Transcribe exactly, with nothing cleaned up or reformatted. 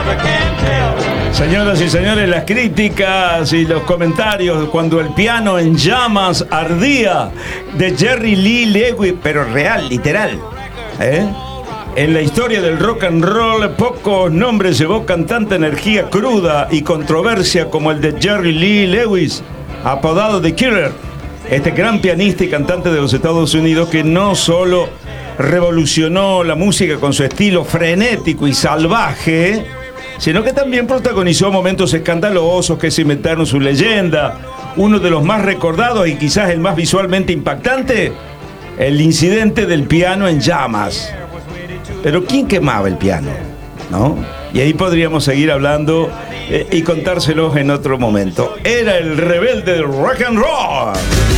Señoras y señores, las críticas y los comentarios cuando el piano en llamas ardía de Jerry Lee Lewis, pero real, literal, ¿eh? En la historia del rock and roll, pocos nombres evocan tanta energía cruda y controversia como el de Jerry Lee Lewis, apodado The Killer. Este gran pianista y cantante de los Estados Unidos que no solo revolucionó la música con su estilo frenético y salvaje, sino que también protagonizó momentos escandalosos que se inventaron su leyenda. Uno de los más recordados y quizás el más visualmente impactante, el incidente del piano en llamas. Pero ¿quién quemaba el piano? ¿No? Y ahí podríamos seguir hablando eh, y contárselos en otro momento. Era el rebelde del rock and roll.